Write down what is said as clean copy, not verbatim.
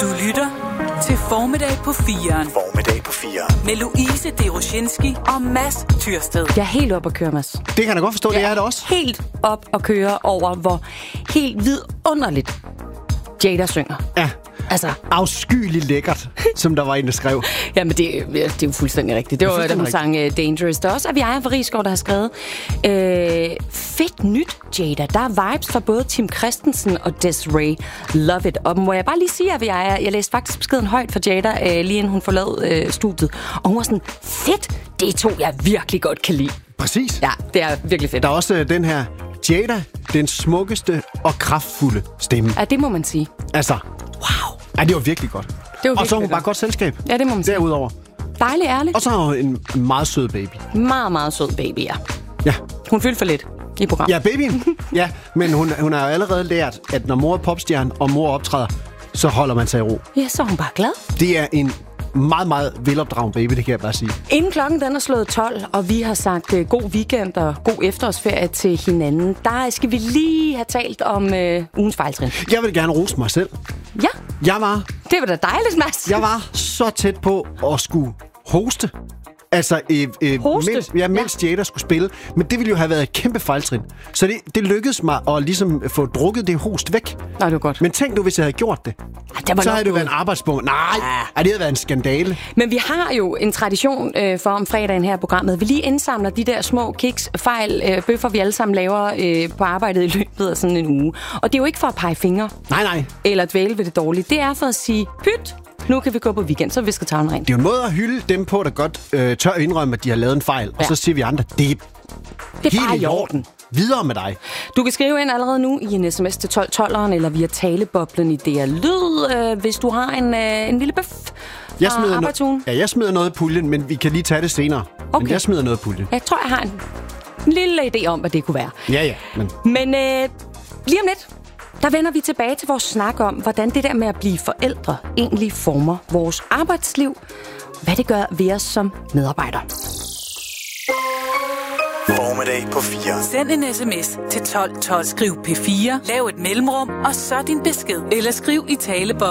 Du lytter til Formiddag på 4'eren. Formiddag på 4'eren. Med Louise Deroshinski og Mads Tyrsted. Jeg er helt op at køre, Mads. Det kan jeg da godt forstå, det er det også. Helt op at køre over, hvor helt vidunderligt Jada synger. Ja. Altså, afskyeligt lækkert, som der var en, der skrev. jamen det er jo fuldstændig rigtigt. Det var da hun sang Dangerous. Der også er vi Ejeren fra Rigsgaard, der har skrevet fedt nyt, Jada. Der er vibes fra både Tim Christensen og Desiree. Love it. Og må jeg bare lige sige, at jeg læste faktisk beskeden højt for Jada, lige inden hun forlod studiet. Og hun var sådan, fedt, det er to, jeg virkelig godt kan lide. Præcis. Ja, det er virkelig fedt. Der er også den her Jada, den smukkeste og kraftfulde stemme. Ja, det må man sige. Altså, Wow. ja, det var virkelig godt. Det var og så er hun virkelig bare godt selskab. Ja, det må man sige. Derudover. Dejlig ærlig. Og så har hun en meget sød baby. Meget, meget sød baby, ja. Ja. Hun fyldte for lidt i programmet. Ja, babyen. Ja, men hun har jo allerede lært, at når mor er popstjerne og mor optræder, så holder man sig i ro. Ja, så er hun bare glad. Det er en meget, meget velopdragen baby, det kan jeg bare sige. Inden klokken den er slået 12, og vi har sagt god weekend og god efterårsferie til hinanden, der skal vi lige have talt om ugens fejltrin. Jeg vil gerne rose mig selv. Ja, Jeg det var da dejligt, Mads. var så tæt på at skulle hoste. Altså, Hoste? mens Jada skulle spille. Men det ville jo have været et kæmpe fejltrin. Så det lykkedes mig at ligesom få drukket det host væk. Nej, det var godt. Men tænk nu, hvis jeg havde gjort det. var Så nok havde det jo noget. været en arbejdsbunke. Nej, det havde været en skandale. Men vi har jo en tradition for om fredagen her i programmet. Vi lige indsamler de der små kiks, fejl, bøffer, vi alle sammen laver på arbejdet i løbet af sådan en uge. Og det er jo ikke for at pege fingre. Nej. Eller dvæle ved det dårlige. Det er for at sige, pyt, nu kan vi gå på weekend, så vi skal tavlen rent. Det er jo en måde at hylde dem på, der godt tør indrømme, at de har lavet en fejl. Og så siger vi andre, det er bare i orden. Videre med dig. Du kan skrive ind allerede nu i en sms til 1212'eren, eller via taleboblen i DR Lyd, hvis du har en lille bøf fra arbejdsugen. Jeg smider noget i puljen, men vi kan lige tage det senere. Okay. Men jeg smider noget i puljen. Jeg tror, jeg har en lille idé om, hvad det kunne være. Ja, Men lige om lidt, der vender vi tilbage til vores snak om, hvordan det der med at blive forældre egentlig former vores arbejdsliv. Hvad det gør ved os som medarbejdere. Formiddag på 4. Send en sms til 1212. Skriv P4, lav et mellemrum, og så din besked. Eller skriv i taleboblen.